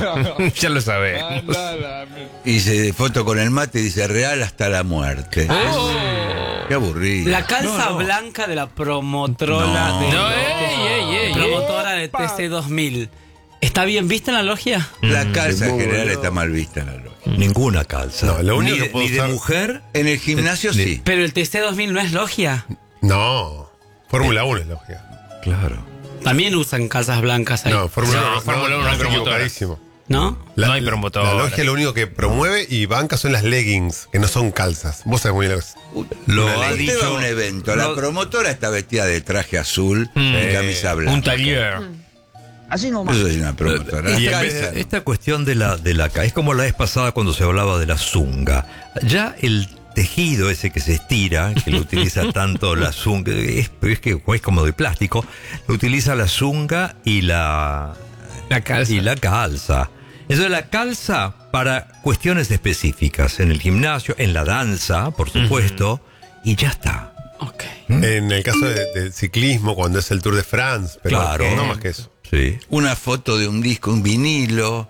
Ya lo sabés. Y dice, foto con el mate, dice, real hasta la muerte. Qué aburrido. La calza blanca de la promotora promotora de TC2000. ¿Está bien vista en la logia? La calza en general está mal vista en la logia. Ninguna calza. No, lo único ni que puedo de usar- mujer. En el gimnasio sí. Pero el TC2000 no es logia. No, Fórmula 1 es logia. Claro. También usan calzas blancas ahí. No, Fórmula 1 No, Fórmula 1 no hay estás promotora. equivocadísimo. ¿No? No hay promotora. La logia lo único que promueve y banca son las leggings, que no son calzas. Vos sabés muy bien lo que es. Lo Usted ha va a dicho. un evento, la promotora está vestida de traje azul y camisa blanca. Un taller. Eso es una promotora. Y La en vez calza, Esta cuestión de la es como la vez pasada cuando se hablaba de la zunga. Ya el tejido ese que se estira, que lo utiliza tanto la zunga, es como de plástico, lo utiliza la zunga y la calza. y la calza. Eso es la calza para cuestiones específicas, en el gimnasio, en la danza, por supuesto, y ya está. Ok. En el caso del ciclismo, cuando es el Tour de France, pero Claro. no más que eso. Sí. una foto de un disco, un vinilo,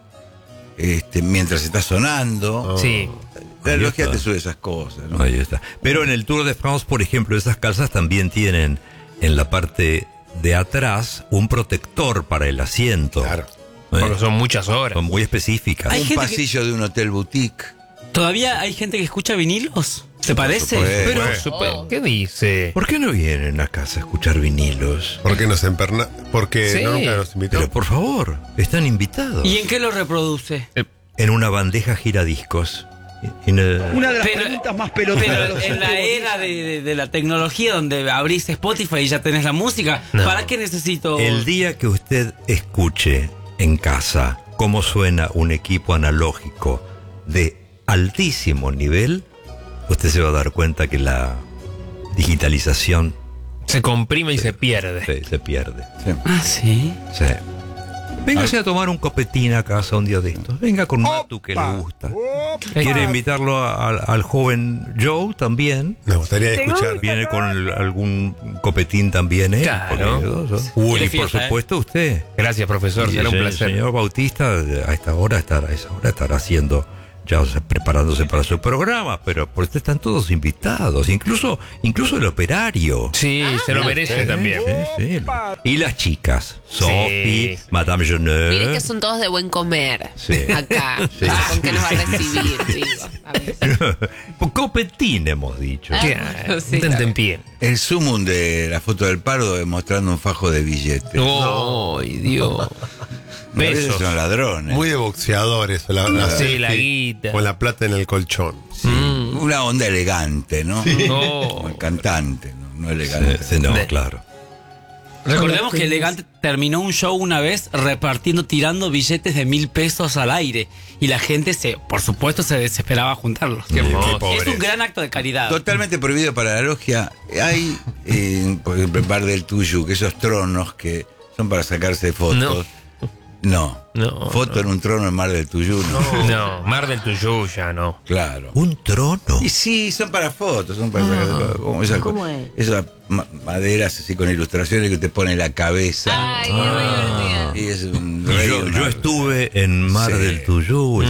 mientras está sonando. Sí. La Ahí logia está. te sube esas cosas, ¿no? Ahí está. Pero en el Tour de France, por ejemplo, esas calzas también tienen en la parte de atrás un protector para el asiento. Claro. Porque son muchas horas. Son muy específicas. Hay Un gente pasillo de un hotel boutique. ¿Todavía hay gente que escucha vinilos? ¿Se parece? supuesto. Pero, ¿qué dice? ¿Por qué no vienen a casa a escuchar vinilos? ¿Por qué nos emperna? Porque Sí. nunca nos invitó. Pero por favor, están invitados. ¿Y en qué lo reproduce? En una bandeja giradiscos. Una de las Pero- preguntas más pelotudas de Pero los en la era de la tecnología donde abrís Spotify y ya tenés la música, No. ¿para qué necesito? El día que usted escuche en casa cómo suena un equipo analógico de altísimo nivel, usted se va a dar cuenta que la digitalización Se comprime y se pierde. se pierde. Ah, sí. Sí. Véngase a tomar un copetín a casa un día de estos. Venga con Matu que le gusta. Quiere invitarlo al joven Joe también. Me gustaría escuchar. Viene con algún copetín también, ¿eh? Claro. Uli, Quiere por fiesta, supuesto, usted. Gracias, profesor. Y Será un el placer. señor Bautista a esa hora estará haciendo, ya preparándose para su programa, pero por usted están todos invitados, incluso el operario. Sí, se lo merece también. Sí, sí. Y las chicas, Sophie, Madame Miren que Jenner. son todos de buen comer. Sí. Acá. Sí. ¿Con qué nos va a recibir? Digo. A ver. Copetín hemos dicho. Claro, Sí, tentempié. El sumum de la foto del Pardo mostrando un fajo de billetes. ¡Ay, Dios! A veces Besos. son ladrones. Muy de boxeadores. La Sí, selfie la guita. Con la plata en el colchón. Una onda elegante, ¿no? No. Como el cantante, no elegante. Sí, no, claro. Recordemos que Elegante terminó un show una vez tirando billetes de 1.000 pesos al aire. Y la gente por supuesto, se desesperaba a juntarlos. Qué hermoso. Es un gran acto de caridad. Totalmente prohibido para la logia. Hay, por ejemplo, en Bar del Tuyo, que esos tronos que son para sacarse fotos. No. Foto en un trono en Mar del Tuyú, no. No, Mar del Tuyú ya no. Claro. Un trono. Y sí, son para fotos, son para sacarse fotos. Como esas maderas así con ilustraciones que te pone la cabeza. Ay, qué divertido. Y es un Y rey, yo estuve en Mar Sí. del Tuyú.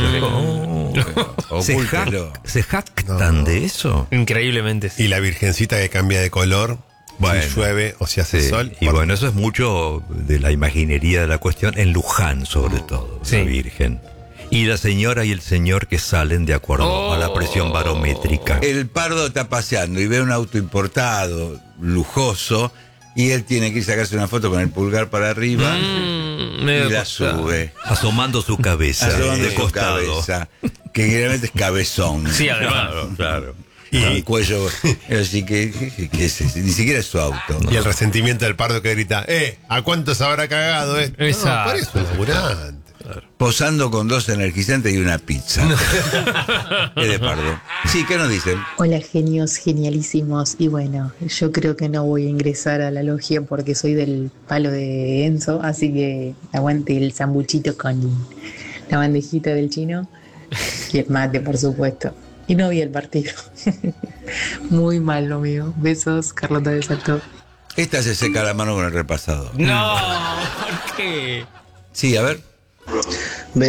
¿Se, Ocúltelo. ¿Se jactan de eso? Increíblemente sí. Y la virgencita que cambia de color. Bueno. Si llueve o si hace Sí, sol. y bueno, eso es mucho de la imaginería de la cuestión, en Luján sobre todo, Sí. la Virgen. Y la señora y el señor que salen de acuerdo a la presión barométrica. El Pardo está paseando y ve un auto importado, lujoso, y él tiene que ir a sacarse una foto con el pulgar para arriba y la sube. Asomando su cabeza Asomando de su costado. cabeza, que generalmente es cabezón. Sí, además. Claro. Y el cuello, así que es ese? Ni siquiera es su auto. Y el resentimiento del Pardo que grita, ¿a cuánto se habrá cagado esto? Exacto. Por eso es laburante. Posando con 2 energizantes y una pizza. Es de Pardo. Sí, ¿qué nos dicen? Hola genios, genialísimos. Y bueno, yo creo que no voy a ingresar a la logia porque soy del palo de Enzo, así que aguante el sambuchito con la bandejita del chino y el mate, por supuesto. Y no vi el partido. Muy mal lo mío. Besos, Carlota de Salto. Esta se seca la mano con el repasador. No, ¿por qué? Sí, a ver.